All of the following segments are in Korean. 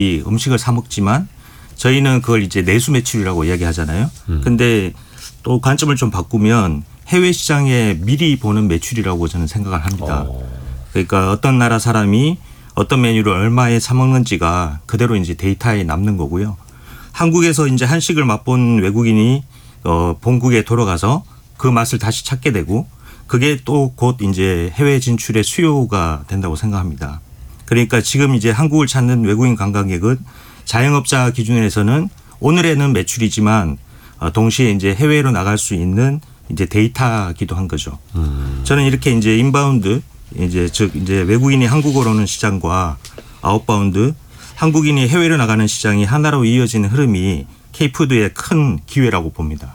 이 음식을 사 먹지만 저희는 그걸 이제 내수 매출이라고 이야기하잖아요. 근데 또 관점을 좀 바꾸면 해외 시장에 미리 보는 매출이라고 저는 생각을 합니다. 그러니까 어떤 나라 사람이 어떤 메뉴를 얼마에 사 먹는지가 그대로 이제 데이터에 남는 거고요. 한국에서 이제 한식을 맛본 외국인이 본국에 돌아가서 그 맛을 다시 찾게 되고 그게 또 곧 이제 해외 진출의 수요가 된다고 생각합니다. 그러니까 지금 이제 한국을 찾는 외국인 관광객은 자영업자 기준에서는 오늘에는 매출이지만 동시에 이제 해외로 나갈 수 있는 이제 데이터기도 한 거죠. 저는 이렇게 이제 인바운드 즉 이제 외국인이 한국으로 오는 시장과 아웃바운드 한국인이 해외로 나가는 시장이 하나로 이어지는 흐름이 K푸드의 큰 기회라고 봅니다.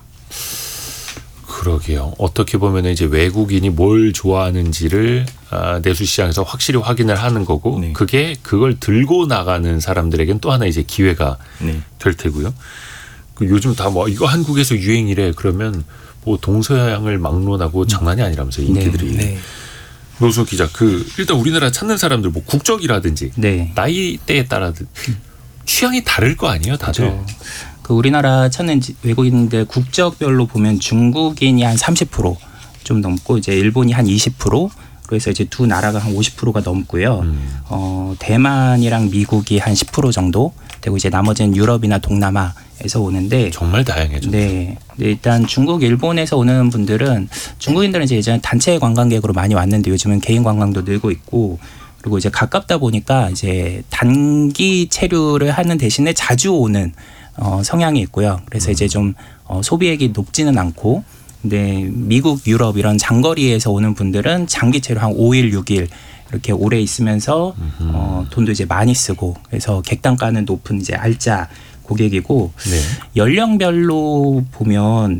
그러게요. 어떻게 보면 이제 외국인이 뭘 좋아하는지를 내수 시장에서 확실히 확인을 하는 거고 네. 그걸 들고 나가는 사람들에겐 또 하나 이제 기회가 네. 될 테고요. 요즘 다 뭐 이거 한국에서 유행이래 그러면 뭐 동서양을 막론하고 장난이 아니라면서요. 인기들이. 네. 노수호 기자, 일단 우리나라 찾는 사람들 뭐 국적이라든지 네. 나이대에 따라 취향이 다를 거 아니에요, 다들. 그렇죠. 우리나라 찾는 외국인들 국적별로 보면 중국인이 한 30% 넘고 이제 일본이 한 20%. 그래서 이제 두 나라가 한 50%가 넘고요. 대만이랑 미국이 한 10% 정도 되고 이제 나머지는 유럽이나 동남아에서 오는데 정말 다양해졌죠. 네. 일단 중국, 일본에서 오는 분들은 중국인들은 이제 예전에 단체 관광객으로 많이 왔는데 요즘은 개인 관광도 늘고 있고 그리고 이제 가깝다 보니까 이제 단기 체류를 하는 대신에 자주 오는 성향이 있고요. 그래서 이제 좀 소비액이 높지는 않고 근데 미국, 유럽 이런 장거리에서 오는 분들은 장기 체류 한 5일, 6일 이렇게 오래 있으면서 돈도 이제 많이 쓰고 그래서 객단가는 높은 이제 알짜 고객이고 네. 연령별로 보면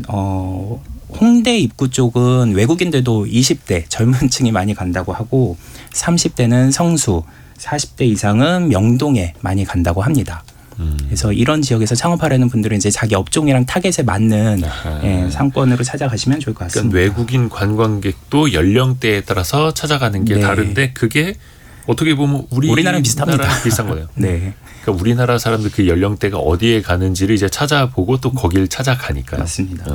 홍대 입구 쪽은 외국인들도 20대 젊은 층이 많이 간다고 하고 30대는 성수, 40대 이상은 명동에 많이 간다고 합니다. 그래서 이런 지역에서 창업하려는 분들은 이제 자기 업종이랑 타겟에 맞는 상권으로 찾아가시면 좋을 것 같습니다. 그러니까 외국인 관광객도 연령대에 따라서 찾아가는 게 네. 다른데 그게 어떻게 보면 우리나라랑 비슷합니다. 비슷한 거예요. 네. 그러니까 우리나라 사람들 그 연령대가 어디에 가는지를 이제 찾아보고 또 거길 찾아가니까요. 맞습니다.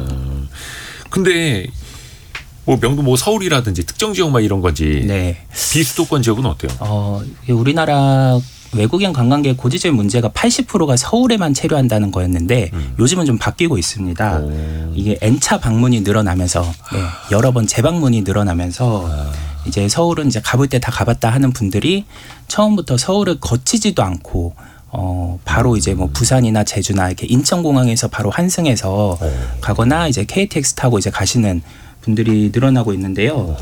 근데 뭐 명도 뭐 서울이라든지 특정 지역만 이런 건지 네. 비수도권 지역은 어때요? 우리나라 외국인 관광객 고지적인 문제가 80%가 서울에만 체류한다는 거였는데 요즘은 좀 바뀌고 있습니다. 이게 N차 방문이 늘어나면서 여러 번 재방문이 늘어나면서 이제 서울은 이제 가볼 때 다 가봤다 하는 분들이 처음부터 서울을 거치지도 않고 바로 이제 뭐 부산이나 제주나 이렇게 인천공항에서 바로 환승해서 가거나 이제 KTX 타고 이제 가시는 분들이 늘어나고 있는데요.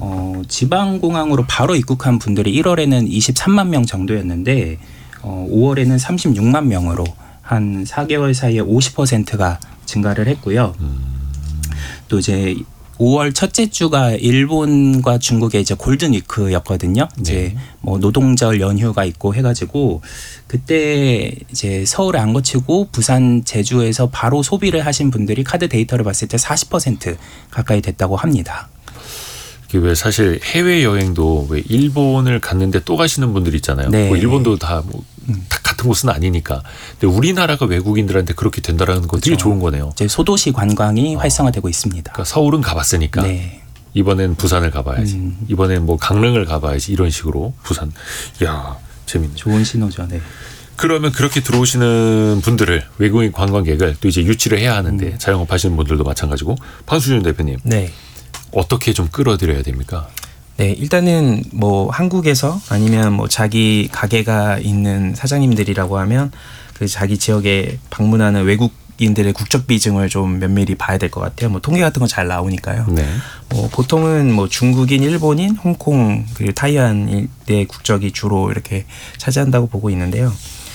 지방공항으로 바로 입국한 분들이 1월에는 23만 명 정도였는데 5월에는 36만 명으로 한 4개월 사이에 50%가 증가를 했고요. 또 이제 5월 첫째 주가 일본과 중국의 이제 골든 위크였거든요. 이제 뭐 노동절 연휴가 있고 해가지고 그때 이제 서울에 안 거치고 부산, 제주에서 바로 소비를 하신 분들이 카드 데이터를 봤을 때 40% 가까이 됐다고 합니다. 왜 사실 해외 여행도 왜 일본을 갔는데 또 가시는 분들 있잖아요. 네. 뭐 일본도 다 같은 곳은 아니니까. 근데 우리나라가 외국인들한테 그렇게 된다라는 건 되게 좋은 거네요. 이제 소도시 관광이 활성화되고 있습니다. 그러니까 서울은 가봤으니까 네. 이번엔 부산을 가봐야지. 이번엔 뭐 강릉을 가봐야지. 이런 식으로 부산. 야, 재밌네. 좋은 신호죠. 네. 그러면 그렇게 들어오시는 분들을 외국인 관광객을 또 이제 유치를 해야 하는데 자영업 하시는 분들도 마찬가지고 방수준 대표님. 네. 어떻게 좀 끌어들여야 됩니까? 네, 일단은 뭐 한국에서 아니면 뭐 자기 가게가 있는 사장님들이라고 하면 그 자기 지역에 방문하는 외국인들의 국적 비중을 좀 면밀히 봐야 될 것 같아요. 뭐 통계 같은 건 잘 나오니까요. 네. 보통은 뭐 중국인, 일본인, 홍콩 그리고 타이완의 국적이 주로 이렇게 차지한다고 보고 있는데요.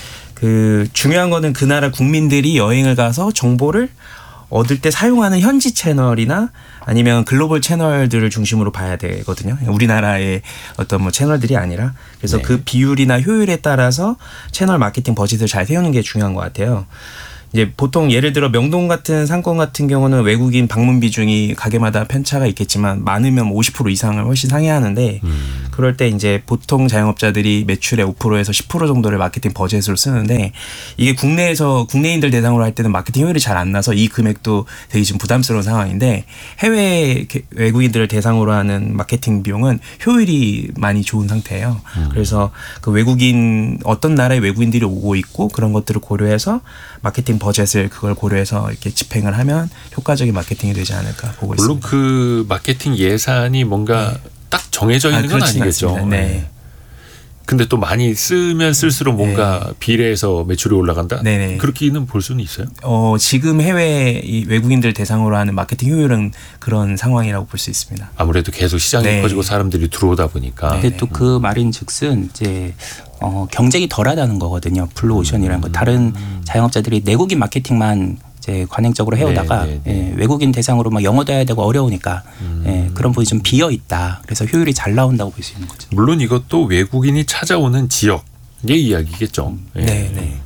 그 중요한 거는 그 나라 국민들이 여행을 가서 정보를 얻을 때 사용하는 현지 채널이나 아니면 글로벌 채널들을 중심으로 봐야 되거든요. 우리나라의 어떤 뭐 채널들이 아니라. 그래서 그 비율이나 효율에 따라서 채널 마케팅 버짓을 잘 세우는 게 중요한 것 같아요. 이제 보통 예를 들어 명동 같은 상권 같은 경우는 외국인 방문 비중이 가게마다 편차가 있겠지만 많으면 50% 이상을 훨씬 상회하는데 그럴 때 이제 보통 자영업자들이 매출의 5%에서 10% 정도를 마케팅 버젯으로 쓰는데 이게 국내인들 대상으로 할 때는 마케팅 효율이 잘 안 나서 이 금액도 되게 지금 부담스러운 상황인데 해외 외국인들을 대상으로 하는 마케팅 비용은 효율이 많이 좋은 상태예요. 그래서 그 외국인 어떤 나라의 외국인들이 오고 있고 그런 것들을 고려해서 마케팅 버젯을 그걸 고려해서 이렇게 집행을 하면 효과적인 마케팅이 되지 않을까 보고 물론 있습니다. 그 마케팅 예산이 뭔가 딱 정해져 있는 건 아니겠죠. 않습니다. 네. 근데 또 많이 쓰면 쓸수록 뭔가 비례해서 매출이 올라간다. 네네. 그렇게는 볼 수는 있어요. 지금 해외 이 외국인들 대상으로 하는 마케팅 효율은 그런 상황이라고 볼 수 있습니다. 아무래도 계속 시장이 네. 커지고 사람들이 들어오다 보니까. 근데 또 그 말인즉슨 이제 경쟁이 덜하다는 거거든요. 블루오션이라는 거. 다른 자영업자들이 내국인 마케팅만 이제 관행적으로 해오다가 네, 네, 네. 예, 외국인 대상으로 막 영어도 해야 되고 어려우니까 예, 그런 부분이 좀 비어 있다. 그래서 효율이 잘 나온다고 볼 수 있는 거죠. 물론 이것도 외국인이 찾아오는 지역의 이야기겠죠. 예. 네, 네.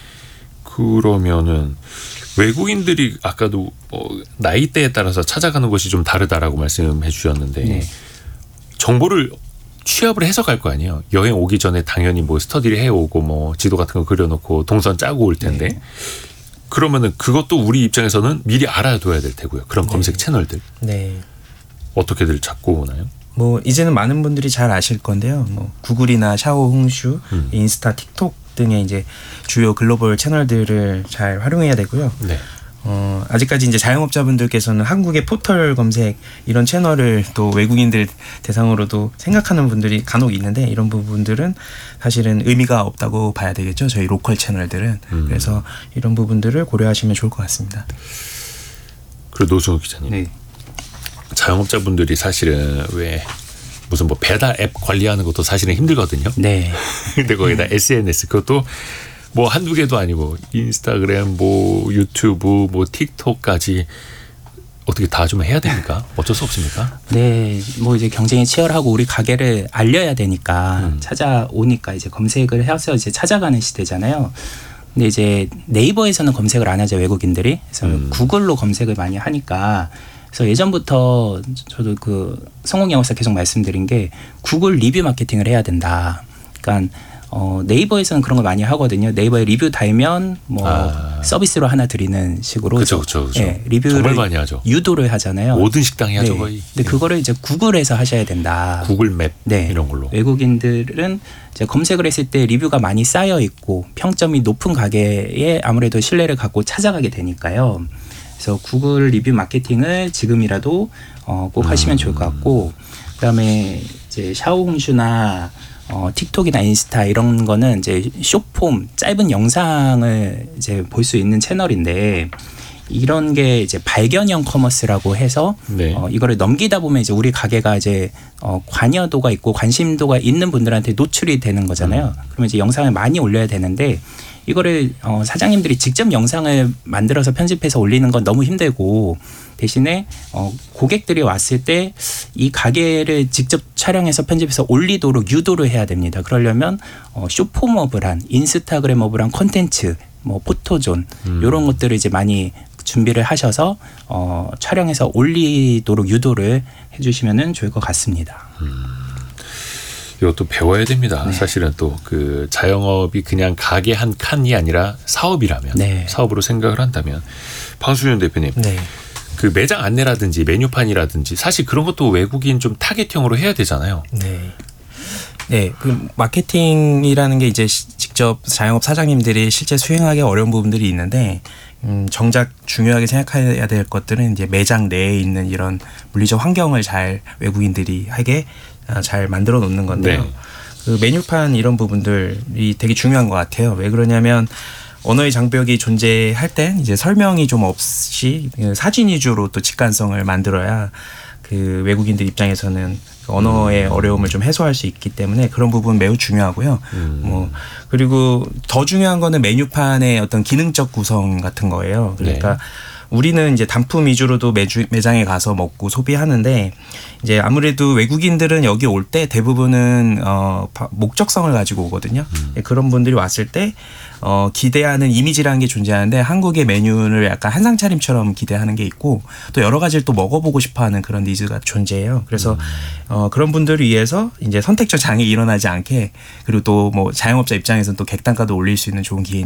그러면은 외국인들이 아까도 나이대에 따라서 찾아가는 것이 좀 다르다라고 말씀해 주셨는데 네. 정보를 취합을 해서 갈 거 아니에요. 여행 오기 전에 당연히 뭐 스터디를 해오고 뭐 지도 같은 거 그려놓고 동선 짜고 올 텐데 네. 그러면은 그것도 우리 입장에서는 미리 알아둬야 될 테고요. 그런 검색 채널들 네. 어떻게들 찾고 오나요? 뭐 이제는 많은 분들이 잘 아실 건데요. 뭐 구글이나 샤오, 홍슈, 인스타, 틱톡 등의 이제 주요 글로벌 채널들을 잘 활용해야 되고요. 네. 아직까지 이제 자영업자분들께서는 한국의 포털 검색 이런 채널을 또 외국인들 대상으로도 생각하는 분들이 간혹 있는데 이런 부분들은 사실은 의미가 없다고 봐야 되겠죠. 저희 로컬 채널들은. 그래서 이런 부분들을 고려하시면 좋을 것 같습니다. 그리고 노승욱 기자님. 네. 자영업자분들이 사실은 왜 무슨 뭐 배달 앱 관리하는 것도 사실은 힘들거든요. 네. 근데 거기다 SNS 그것도 뭐 한두 개도 아니고 인스타그램 뭐 유튜브 뭐 틱톡까지 어떻게 다 좀 해야 됩니까? 어쩔 수 없습니까? 네, 뭐 이제 경쟁이 치열하고 우리 가게를 알려야 되니까 찾아오니까 이제 검색을 해서 이제 찾아가는 시대잖아요. 근데 이제 네이버에서는 검색을 안 하죠, 외국인들이. 그래서 구글로 검색을 많이 하니까. 그래서 예전부터 저도 그 성공 영업사 계속 말씀드린 게 구글 리뷰 마케팅을 해야 된다. 그러니까 네이버에서는 그런 거 많이 하거든요. 네이버에 리뷰 달면 뭐 서비스로 하나 드리는 식으로. 그렇죠. 예, 리뷰를 정말 많이 하죠. 유도를 하잖아요. 모든 식당이 하죠 네. 거의. 근데 그거를 이제 구글에서 하셔야 된다. 구글 맵 네. 이런 걸로. 외국인들은 이제 검색을 했을 때 리뷰가 많이 쌓여 있고 평점이 높은 가게에 아무래도 신뢰를 갖고 찾아가게 되니까요. 그래서 구글 리뷰 마케팅을 지금이라도 꼭 하시면 좋을 것 같고, 그다음에 이제 샤오홍슈나 틱톡이나 인스타 이런 거는 이제 숏폼 짧은 영상을 이제 볼 수 있는 채널인데 이런 게 이제 발견형 커머스라고 해서 네. 이거를 넘기다 보면 이제 우리 가게가 이제 관여도가 있고 관심도가 있는 분들한테 노출이 되는 거잖아요. 그러면 이제 영상을 많이 올려야 되는데 이거를 사장님들이 직접 영상을 만들어서 편집해서 올리는 건 너무 힘들고 대신에 고객들이 왔을 때 이 가게를 직접 촬영해서 편집해서 올리도록 유도를 해야 됩니다. 그러려면 쇼폼업을 인스타그램업을 한 콘텐츠, 뭐 포토존 이런 것들을 이제 많이 준비를 하셔서 촬영해서 올리도록 유도를 해주시면은 좋을 것 같습니다. 이것도 배워야 됩니다. 네. 사실은 또 그 자영업이 그냥 가게 한 칸이 아니라 사업이라면 네. 사업으로 생각을 한다면 방수현 대표님 네. 그 매장 안내라든지 메뉴판이라든지 사실 그런 것도 외국인 좀 타겟형으로 해야 되잖아요. 네. 네, 그 마케팅이라는 게 이제 직접 자영업 사장님들이 실제 수행하기 어려운 부분들이 있는데 정작 중요하게 생각해야 될 것들은 이제 매장 내에 있는 이런 물리적 환경을 잘 외국인들이 하게 잘 만들어 놓는 건데요. 네. 그 메뉴판 이런 부분들이 되게 중요한 것 같아요. 왜 그러냐면 언어의 장벽이 존재할 땐 이제 설명이 좀 없이 사진 위주로 또 직관성을 만들어야 그 외국인들 입장에서는 그 언어의 어려움을 좀 해소할 수 있기 때문에 그런 부분 매우 중요하고요. 뭐 그리고 더 중요한 거는 메뉴판의 어떤 기능적 구성 같은 거예요. 그러니까 우리는 이제 단품 위주로도 매장에 가서 먹고 소비하는데 이제 아무래도 외국인들은 여기 올 때 대부분은 목적성을 가지고 오거든요. 그런 분들이 왔을 때 기대하는 이미지라는 게 존재하는데 한국의 메뉴를 약간 한상 차림처럼 기대하는 게 있고 또 여러 가지를 또 먹어보고 싶어하는 그런 니즈가 존재해요. 그래서 그런 분들을 위해서 이제 선택적 장이 일어나지 않게 그리고 또 뭐 자영업자 입장에서는 또 객단가도 올릴 수 있는 좋은 기회니까